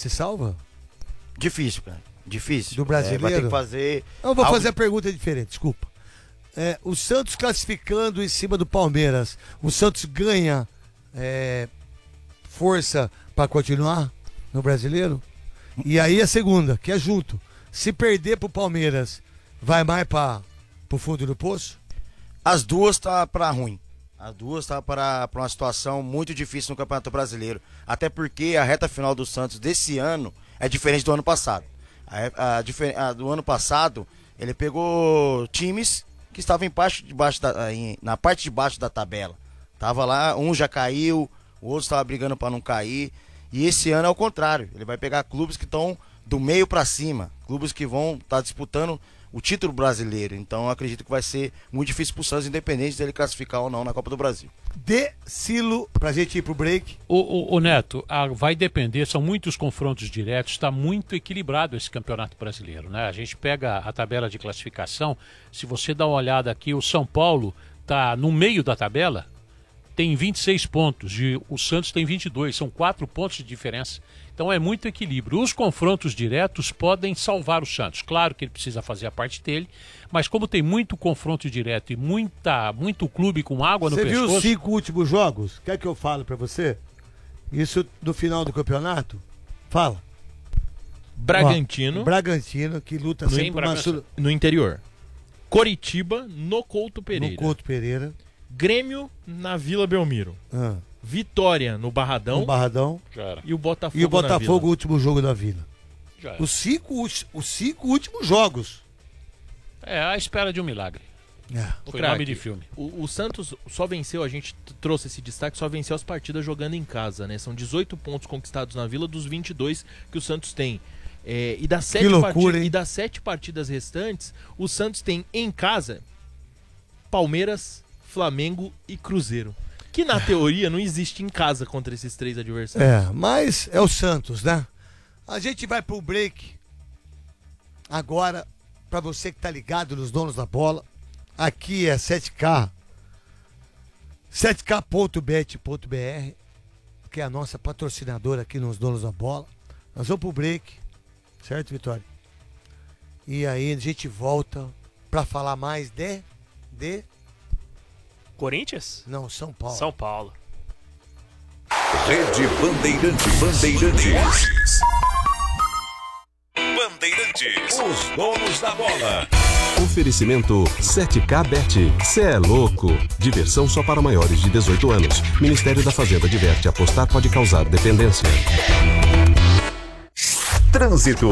se salva? Difícil, cara. Difícil. Do brasileiro? Vai ter que fazer... Eu vou fazer a pergunta diferente, desculpa. O Santos classificando em cima do Palmeiras, o Santos ganha força para continuar no brasileiro? E aí a segunda, que é junto. Se perder pro Palmeiras, vai mais pro fundo do poço? As duas tá para ruim. As duas tá para uma situação muito difícil no Campeonato Brasileiro. Até porque a reta final do Santos desse ano é diferente do ano passado. A do ano passado, ele pegou times que estavam na parte de baixo da tabela. Tava lá, um já caiu, o outro estava brigando para não cair. E esse ano é o contrário. Ele vai pegar clubes que estão do meio para cima, clubes que vão estar disputando o título brasileiro. Então eu acredito que vai ser muito difícil pro Santos, independente dele classificar ou não na Copa do Brasil. Silo, pra gente ir pro break. O Neto, vai depender, são muitos confrontos diretos, está muito equilibrado esse Campeonato Brasileiro, né? A gente pega a tabela de classificação, se você dá uma olhada aqui, o São Paulo tá no meio da tabela, tem 26 pontos, o Santos tem 22, são 4 pontos de diferença. Então é muito equilíbrio. Os confrontos diretos podem salvar o Santos. Claro que ele precisa fazer a parte dele, mas como tem muito confronto direto e muito clube com água no pescoço... Você viu os 5 últimos jogos? Quer que eu fale pra você? Isso no final do campeonato? Fala. Bragantino. Bragantino, que luta sempre no interior. Coritiba, no Couto Pereira. No Couto Pereira. Grêmio, na Vila Belmiro. Vitória, no Barradão. No Barradão. E o Botafogo, e o Botafogo, o último jogo da Vila. Os 5 últimos jogos. À espera de um milagre. Foi nome de filme. O Santos só venceu, a gente trouxe esse destaque, só venceu as partidas jogando em casa, né? São 18 pontos conquistados na Vila dos 22 que o Santos tem. E das 7 partidas restantes, o Santos tem em casa Palmeiras, Flamengo e Cruzeiro. Que na teoria não existe em casa contra esses 3 adversários. Mas é o Santos, né? A gente vai pro break agora, pra você que tá ligado nos donos da bola. Aqui é 7K, 7k.bet.br, que é a nossa patrocinadora aqui nos donos da bola. Nós vamos pro break, certo, Vitória? E aí a gente volta pra falar mais de... Corinthians? Não, São Paulo. São Paulo. Rede Bandeirantes. Os donos da bola. Oferecimento 7K Bet. Cê é louco. Diversão só para maiores de 18 anos. Ministério da Fazenda adverte: apostar pode causar dependência. Trânsito.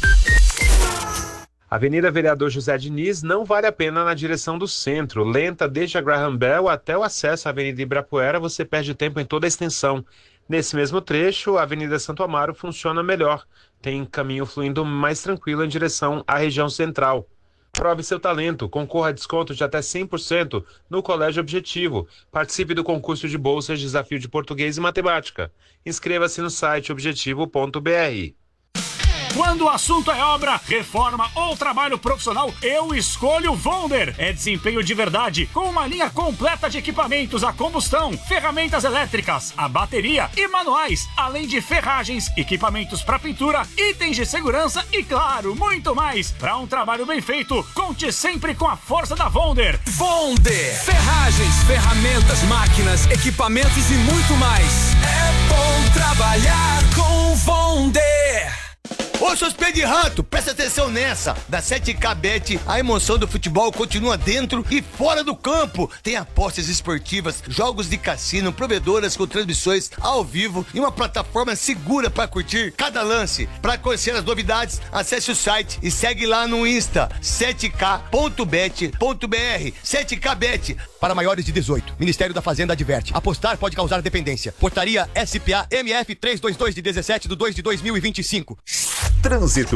Avenida Vereador José Diniz não vale a pena na direção do centro. Lenta desde a Graham Bell até o acesso à Avenida Ibirapuera, você perde tempo em toda a extensão. Nesse mesmo trecho, a Avenida Santo Amaro funciona melhor. Tem caminho fluindo mais tranquilo em direção à região central. Prove seu talento, concorra a desconto de até 100% no Colégio Objetivo. Participe do concurso de bolsas Desafio de Português e Matemática. Inscreva-se no site objetivo.br. Quando o assunto é obra, reforma ou trabalho profissional, eu escolho Vonder. É desempenho de verdade, com uma linha completa de equipamentos a combustão, ferramentas elétricas, a bateria e manuais, além de ferragens, equipamentos para pintura, itens de segurança e, claro, muito mais. Para um trabalho bem feito, conte sempre com a força da Vonder. Vonder! Ferragens, ferramentas, máquinas, equipamentos e muito mais. É bom trabalhar com Vonder. Ô, seus pés de rato, presta atenção nessa. Da 7K Bet, a emoção do futebol continua dentro e fora do campo. Tem apostas esportivas, jogos de cassino, provedoras com transmissões ao vivo e uma plataforma segura para curtir cada lance. Para conhecer as novidades, acesse o site e segue lá no Insta, 7k.bet.br. 7K Bet, para maiores de 18. Ministério da Fazenda adverte: apostar pode causar dependência. Portaria SPA MF 322 de 17/2 de 2025. Trânsito.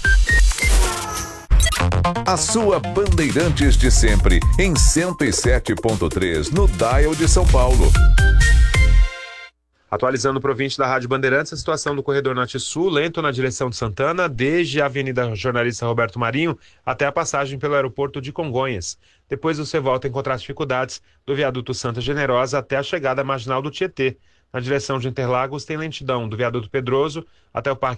A sua Bandeirantes de sempre, em 107.3, no dial de São Paulo. Atualizando para o ouvinte da Rádio Bandeirantes, a situação do corredor Norte-Sul, lento na direção de Santana, desde a Avenida Jornalista Roberto Marinho até a passagem pelo aeroporto de Congonhas. Depois você volta a encontrar as dificuldades do viaduto Santa Generosa até a chegada marginal do Tietê. Na direção de Interlagos tem lentidão do viaduto Pedroso até o Parque